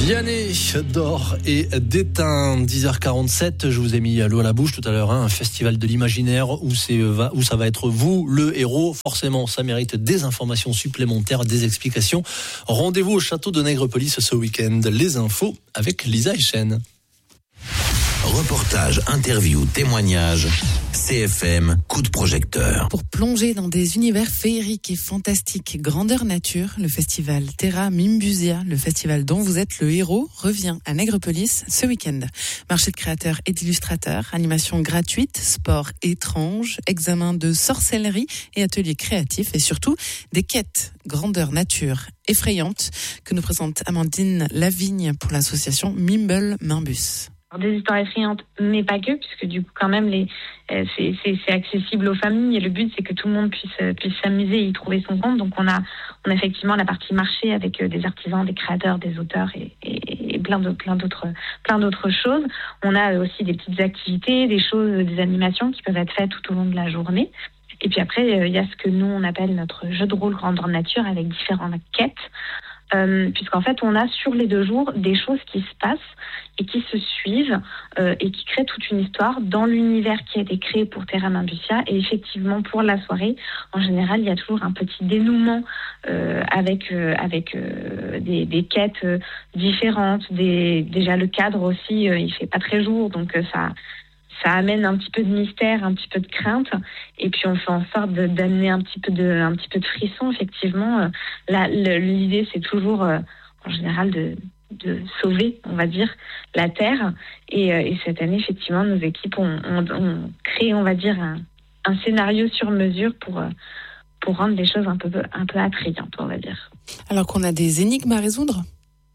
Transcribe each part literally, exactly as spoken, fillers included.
Vianney d'or et d'étain, dix heures quarante-sept. Je vous ai mis l'eau à la bouche tout à l'heure, hein, un festival de l'imaginaire où, c'est, où ça va être vous, le héros. Forcément, ça mérite des informations supplémentaires, des explications. Rendez-vous au château de Nègrepelisse ce week-end. Les infos avec Lisa Echen. Reportage, interview, témoignage, C F M, coup de projecteur. Pour plonger dans des univers féeriques et fantastiques, grandeur nature, le festival Terra Mimbusia, le festival dont vous êtes le héros, revient à Nègrepelisse ce week-end. Marché de créateurs et d'illustrateurs, animation gratuite, sport étrange, examen de sorcellerie et ateliers créatifs et surtout des quêtes grandeur nature effrayantes que nous présente Amandine Lavigne pour l'association Mimble Mimbus. Des histoires effrayantes, mais pas que, puisque du coup, quand même, les, euh, c'est, c'est, c'est accessible aux familles et le but, c'est que tout le monde puisse, euh, puisse s'amuser et y trouver son compte. Donc, on a, on a effectivement la partie marché avec euh, des artisans, des créateurs, des auteurs et, et, et plein d'autres, plein d'autres, plein d'autres choses. On a aussi des petites activités, des choses, des animations qui peuvent être faites tout au long de la journée. Et puis après, il euh, y a ce que nous, on appelle notre jeu de rôle grandeur nature avec différentes quêtes. Euh, puisqu'en fait, on a sur les deux jours des choses qui se passent et qui se suivent euh, et qui créent toute une histoire dans l'univers qui a été créé pour Terra Mimbusia. Et effectivement, pour la soirée, en général, il y a toujours un petit dénouement euh, avec euh, avec euh, des, des quêtes euh, différentes. Des, déjà, le cadre aussi, euh, il fait pas très jour, donc euh, ça... ça amène un petit peu de mystère, un petit peu de crainte, et puis on fait en sorte de, d'amener un petit peu de, un petit peu de frisson. Effectivement, là, le, l'idée c'est toujours, euh, en général, de, de sauver, on va dire, la Terre. Et, euh, et cette année, effectivement, nos équipes ont, ont, ont créé, on va dire, un, un scénario sur mesure pour, euh, pour rendre les choses un peu, un peu attrayantes, on va dire. Alors qu'on a des énigmes à résoudre ?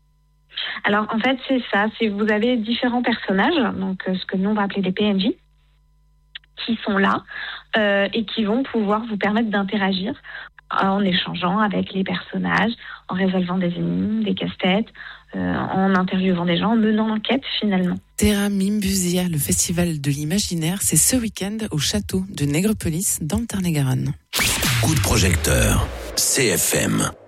Alors, en fait, c'est ça. C'est, vous avez différents personnages, donc euh, ce que nous, on va appeler des P N J, qui sont là euh, et qui vont pouvoir vous permettre d'interagir en échangeant avec les personnages, en résolvant des énigmes, des casse-têtes, euh, en interviewant des gens, en menant l'enquête, finalement. Terra Mimbusia, le festival de l'imaginaire, c'est ce week-end au château de Nègrepelisse, dans le Tarn-et-Garonne. Coup de projecteur, C F M.